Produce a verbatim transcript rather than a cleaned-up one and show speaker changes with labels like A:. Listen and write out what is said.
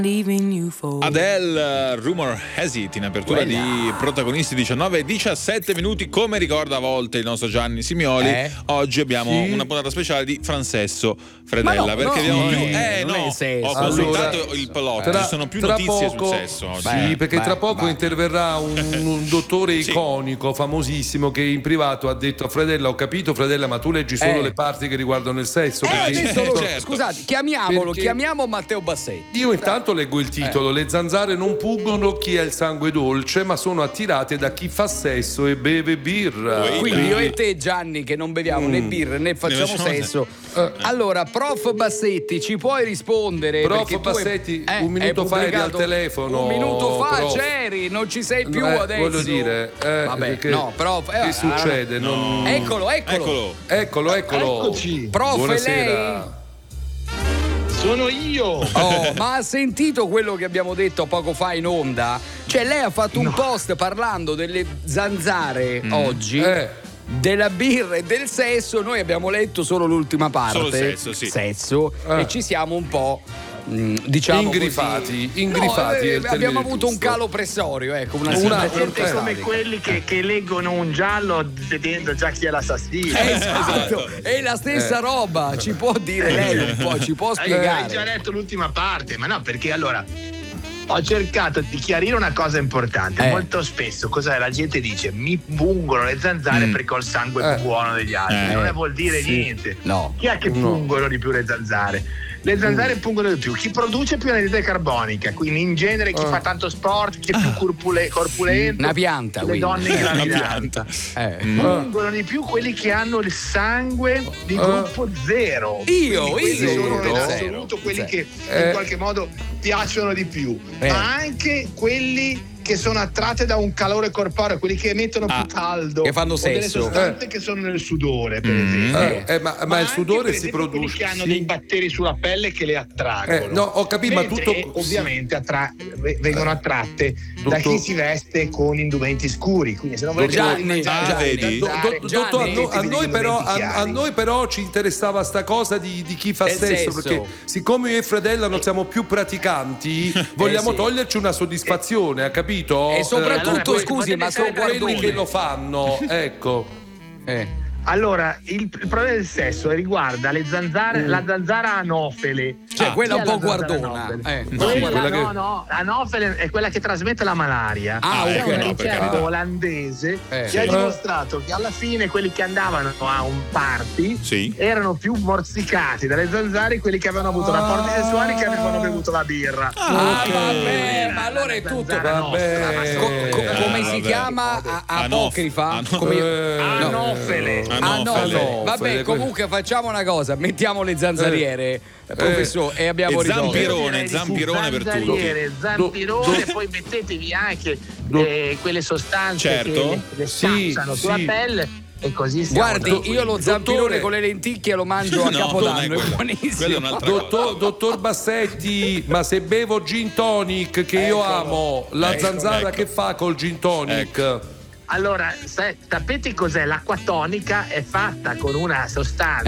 A: Adele, Rumor Has It, in apertura Quella. di Protagonisti diciannove e diciassette minuti. Come ricorda a volte il nostro Gianni Simioli, eh? oggi abbiamo sì. una puntata speciale di Francesco Fredella.
B: No,
A: perché
B: no,
A: abbiamo più.
B: È,
A: eh, no, ho
B: consultato
A: allora, il plot.
B: tra,
A: ci sono più
B: tra
A: notizie
B: poco,
A: sul sesso oggi.
B: Sì, perché beh,
C: tra poco
B: beh.
C: interverrà un, un dottore
A: sì.
C: iconico, famosissimo, che in privato ha detto a Fredella: ho capito, Fredella, ma tu leggi solo
B: eh.
C: le parti che riguardano il sesso.
B: Eh,
C: perché...
B: lo,
A: certo.
B: Scusate, chiamiamolo,
C: perché...
B: chiamiamo Matteo Bassetti.
C: Io intanto leggo il titolo: eh. Le zanzare non puggono chi ha il sangue dolce, ma sono attirate da chi fa sesso e beve birra.
B: Quindi, Quindi io e te, Gianni, che non beviamo mm. né birra né facciamo ne sesso. Eh. Allora, prof Bassetti, ci puoi rispondere?
C: Prof Bassetti,
B: è,
C: un minuto fa eri al telefono.
B: Un minuto fa
C: prof.
B: c'eri, non ci sei più
C: eh,
B: adesso.
C: Voglio dire, eh,
B: vabbè,
C: che,
B: no, prof. Eh,
C: che succede?
B: No.
C: Non...
B: Eccolo, eccolo,
A: eccolo,
C: eccolo, eccolo.
D: Eccoci.
B: Prof,
C: buonasera.
B: lei?
D: Sono io.
B: Oh, ma ha sentito quello che abbiamo detto poco fa in onda? Cioè, lei ha fatto un no. post parlando delle zanzare mm. oggi.
C: Eh.
B: Della birra e del sesso. Noi abbiamo letto solo l'ultima parte.
A: Solo sesso, sì.
B: Sesso
C: eh.
B: e ci siamo un po'. Diciamo
C: ingrifati,
B: così.
C: ingrifati.
B: No, eh, abbiamo avuto giusto. un calo pressorio, ecco, una,
D: una gente eh. come quelli che, che leggono un giallo vedendo già chi è l'assassino.
B: Esatto, è la stessa eh. roba, ci può dire lei un po', ci può spiegare.
D: Hai già letto l'ultima parte, ma no, perché allora ho cercato di chiarire una cosa importante.
B: Eh.
D: Molto spesso cosa la gente dice? Mi pungono le zanzare mm. perché ho il sangue
C: eh.
D: più buono degli altri.
B: Eh.
D: Non vuol dire
B: sì.
D: niente.
B: No.
D: Chi è che
C: no.
D: pungono di più le zanzare? Le zanzare mm. pungono di più. Chi produce più anidride carbonica, quindi in genere chi uh. fa tanto sport, chi è più corpule- corpulento,
B: una pianta,
D: le
B: quindi.
D: donne in gravidanza.
B: Eh.
D: Pungono di più quelli che hanno il sangue di uh. gruppo zero.
B: Io,
D: quindi
B: io
D: sono in
B: zero.
D: assoluto quelli
B: zero.
D: che
C: eh.
D: in qualche modo piacciono di più,
B: eh.
D: ma anche quelli che sono attratte da un calore corporeo, quelli che emettono
B: ah,
D: più caldo,
B: che fanno
D: o delle
B: sesso,
D: sostanze
C: eh.
D: che sono nel sudore, per
C: mm.
D: esempio.
C: Eh, eh, ma, ma, ma il sudore
D: anche,
C: si
D: esempio,
C: produce
D: che hanno
C: sì.
D: dei batteri sulla pelle che le attraggono.
C: Eh, no, ho capito, ma tutto
D: ovviamente attra- vengono attratte
C: Dottor...
D: da chi si veste con indumenti scuri. Quindi se non volete
B: Gianni,
A: ah, vedi?
C: Do, do, Gianni, a, a, noi però, a, a noi però ci interessava sta cosa di, di chi fa
B: Nel
C: sesso,
B: senso.
C: perché siccome io e Fredella non siamo più praticanti, vogliamo
B: eh sì.
C: toglierci una soddisfazione, ha capito?
B: E soprattutto,
D: eh,
B: scusi, ma sono
C: quelli che lo fanno, ecco.
B: Eh.
D: Allora, il, il problema del sesso riguarda le zanzare, mm. la zanzara anofele.
B: Cioè,
D: ah,
B: quella un po'
D: guardona.
B: Eh.
D: No, quella,
C: quella
D: no,
C: che...
D: no, anofele è quella che trasmette la malaria.
B: Ah,
D: C'è
B: ok,
D: una
B: no,
D: ricerca
B: no.
D: olandese
B: eh.
D: che ha dimostrato che alla fine quelli che andavano a un party
A: sì.
D: erano più morsicati dalle zanzare quelli che avevano avuto ah. rapporti sessuali che avevano bevuto la birra.
B: Ah, okay. vabbè, ma allora è tutto.
C: Vabbè.
B: Co- co- come
A: eh,
B: si
A: vabbè.
B: chiama? A- apocrifa?
A: Anof-
B: come...
C: eh,
D: Anofele.
B: Anofele.
C: Anofele.
B: Vabbè, comunque facciamo una cosa, mettiamo le zanzariere, eh. professore, e abbiamo
A: e
B: risolto.
A: zampirone, zampirone per tutti.
D: Zanzariere, zampirone, do, do, poi mettetevi anche do, eh, quelle sostanze
A: certo.
D: che le scansano
C: sì,
D: sulla
C: sì.
D: pelle. E così
B: guardi,
D: tranquilli.
B: io lo zampirone
C: Dottore,
B: con le lenticchie lo mangio a
A: no,
B: Capodanno,
A: è
B: è buonissimo.
A: È
C: dottor, dottor Bassetti, ma se bevo gin tonic, che io
B: Eccolo.
C: amo, la
A: Ecco,
C: zanzara
A: ecco.
C: che fa col gin tonic?
A: Ecco.
D: Allora, sai, sapete cos'è? L'acqua tonica è fatta con una sostanza